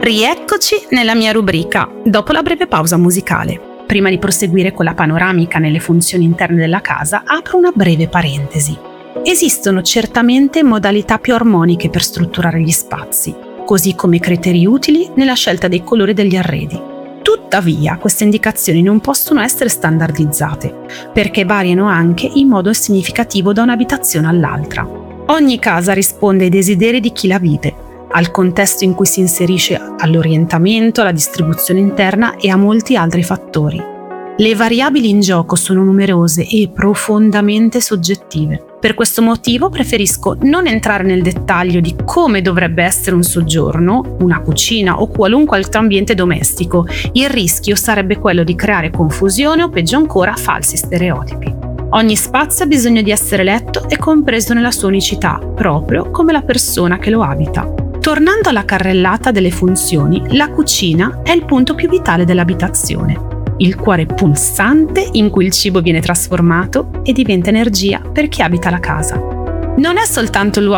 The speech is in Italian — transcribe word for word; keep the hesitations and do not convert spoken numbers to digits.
Rieccoci nella mia rubrica, dopo la breve pausa musicale. Prima di proseguire con la panoramica nelle funzioni interne della casa, apro una breve parentesi. Esistono certamente modalità più armoniche per strutturare gli spazi, così come criteri utili nella scelta dei colori degli arredi. Tuttavia, queste indicazioni non possono essere standardizzate, perché variano anche in modo significativo da un'abitazione all'altra. Ogni casa risponde ai desideri di chi la vive, al contesto in cui si inserisce, all'orientamento, alla distribuzione interna e a molti altri fattori. Le variabili in gioco sono numerose e profondamente soggettive. Per questo motivo preferisco non entrare nel dettaglio di come dovrebbe essere un soggiorno, una cucina o qualunque altro ambiente domestico. Il rischio sarebbe quello di creare confusione o peggio ancora falsi stereotipi. Ogni spazio ha bisogno di essere letto e compreso nella sua unicità, proprio come la persona che lo abita. Tornando alla carrellata delle funzioni, la cucina è il punto più vitale dell'abitazione, il cuore pulsante in cui il cibo viene trasformato e diventa energia per chi abita la casa. Non è soltanto il luogo